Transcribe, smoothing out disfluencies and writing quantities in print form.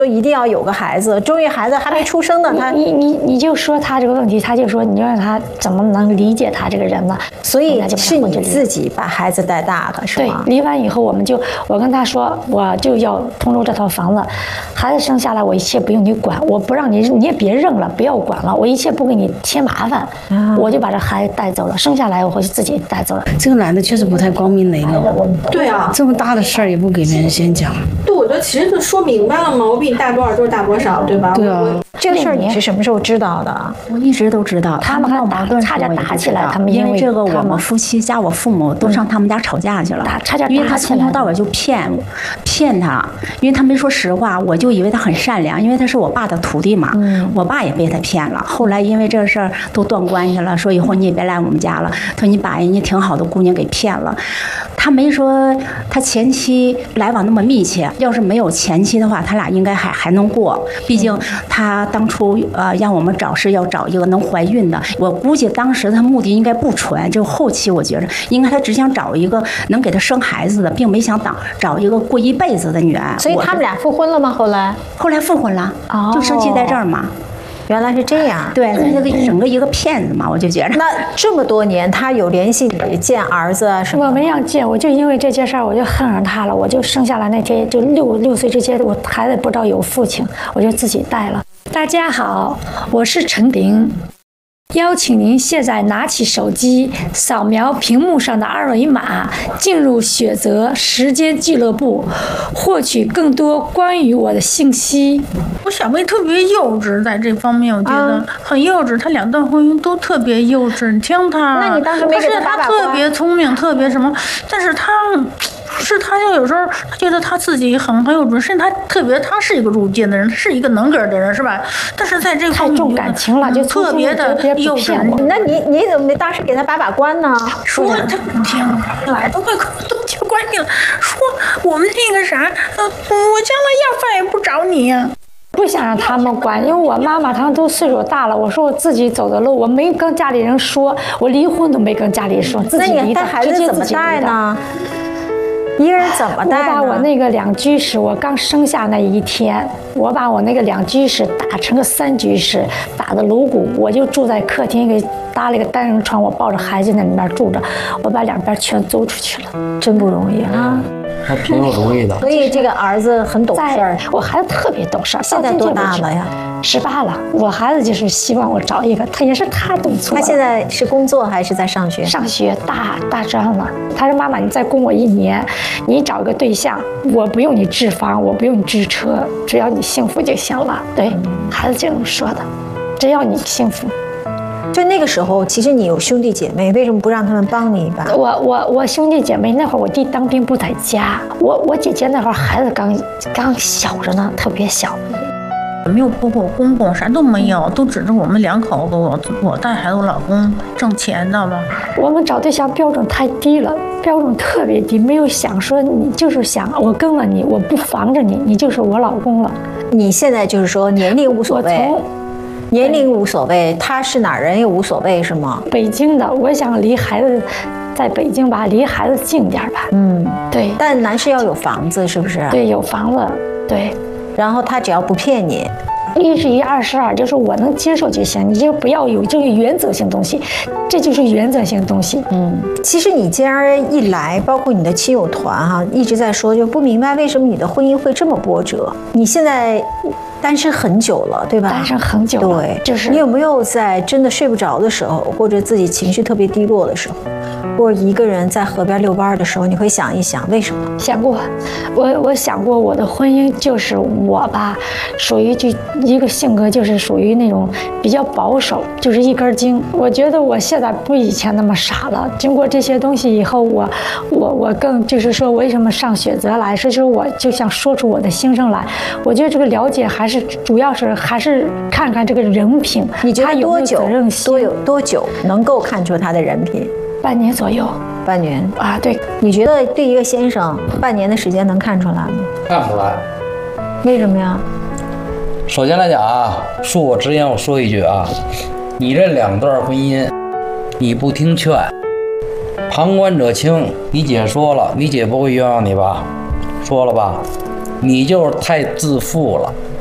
说一定要有个孩子，终于孩子还没出生呢， 你就说他这个问题，他就说你让他怎么能理解他这个人呢？ 所以是你自己把孩子带大的，是吗？ 对，离完以后我跟他说，我就要通州这套房子，孩子生下来我一切不用你管，我不让你，你也别扔了，不要管了，我一切不给你添麻烦，我就把这孩子带走了，生下来我就自己带走了。 这个男的确实不太光明磊落。 对啊， 这么大的事儿也不给别人先讲。 对，我觉得其实就说明白了嘛，我比你大多少就是大多少，对吧？ 对啊。 这个事儿你是什么时候知道的？ 我一直都知道， 他们还矛盾差点打起来，他们因为这个我们夫妻加我父母都上他们家吵架去了， 差点打起来， 因为他从头到尾就骗他，因为他没说实话，我就以为他很善良，因为他是我爸的徒弟嘛，我爸也被他骗了。后来因为这个事儿都断关系了，说以后你也别来我们家了，他说你把人家挺好的姑娘给骗了。他没说他前妻来往那么密切，要是没有前妻的话，他俩应该还能过，毕竟他当初让我们找是要找一个能怀孕的，我估计当时他目的应该不纯，就后期我觉着应该他只想找一个能给他生孩子的，并没想找一个过一辈子的女儿。 所以他们俩复婚了吗？后来复婚了，就生气在这儿嘛。 原来是这样， 对，他这个整个一个骗子嘛，我就觉得。 那这么多年，他有联系你见儿子啊什么？ 我没让见，我就因为这件事儿，我就恨上他了。我就生下来那天，就六岁之前，我孩子不知道有父亲，我就自己带了。大家好，我是陈玲。邀请您现在拿起手机，扫描屏幕上的二维码，进入雪泽时间俱乐部，获取更多关于我的信息。 我小妹特别幼稚，在这方面我觉得很幼稚，她两段婚姻都特别幼稚。你听她， 那你当时没给她把把关？ 她特别聪明，特别什么，但是她就有时候她觉得她自己很有准，甚至她是一个入界的人，是一个能干的人，是吧？但是在这个方面太重感情了，就特别的幼稚。 那你怎么没当时给他把关呢？ 说他不听，来都快都结关系了，说我们那个啥，我将来要饭也不找你。 不想让他们管，因为我妈妈他们都岁数大了，我说我自己走的路，我没跟家里人说，我离婚都没跟家里人说，自己离的。 那你带孩子怎么带呢？一个人怎么带呢？ 我把我那个2居室，我刚生下那一天，我把我那个2居室打成个3居室，打的颅骨，我就住在客厅，给搭了一个单人床，我抱着孩子在里面住着，我把两边全租出去了， 真不容易啊。 他挺有主意的。 所以这个儿子很懂事儿， 我孩子特别懂事儿。 现在多大了呀 ？18了。我孩子就是希望我找一个，他也是他懂错。 他现在是工作还是在上学？ 上学大专了。他说：“妈妈，你再供我1年，你找个对象，我不用你置房，我不用你置车，只要你幸福就行了。”对，孩子这么说的，只要你幸福。 就那个时候，其实你有兄弟姐妹，为什么不让他们帮你一把？ 我兄弟姐妹那会儿，我弟当兵不在家，我姐姐那会儿孩子刚小着呢，特别小。 没有婆婆公公，啥都没有，都指着我们2口子，我带孩子，我老公挣钱，知道吧？ 我们找对象标准太低了，标准特别低，没有想说你就是想我跟了你，我不防着你，你就是我老公了。 你现在就是说年龄无所谓。年龄无所谓，他是哪儿人也无所谓，是吗？ 北京的，我想离孩子在北京吧，离孩子近点吧。对。 但男士要有房子，是不是？ 对，有房子，对。 然后他只要不骗你 ，1是1，2是2，就是我能接受就行，你就不要有这个原则性东西，这就是原则性东西。 其实你既然一来，包括你的亲友团哈，一直在说，就不明白为什么你的婚姻会这么波折。你现在单身很久了，对吧？ 单身很久了， 对， 就是你有没有在真的睡不着的时候，或者自己情绪特别低落的时候，或一个人在河边遛弯的时候，你会想一想为什么？ 想过，我想过，我的婚姻就是我吧，属于就一个性格，就是属于那种比较保守，就是一根筋。我觉得我现在不以前那么傻了，经过这些东西以后，我更就是说，为什么上雪泽来，是说我就想说出我的心声来。我觉得这个了解还是主要是还是看看这个人品， 你觉得多久？多久能够看出他的人品？ 半年左右。 半年啊，对。 你觉得对一个先生，半年的时间能看出来吗？ 看不出来。 为什么呀？ 首先来讲啊，恕我直言，我说一句啊，你这2段婚姻，你不听劝，旁观者清。你姐说了，你姐不会冤枉你吧？说了吧？ 你就是太自负了。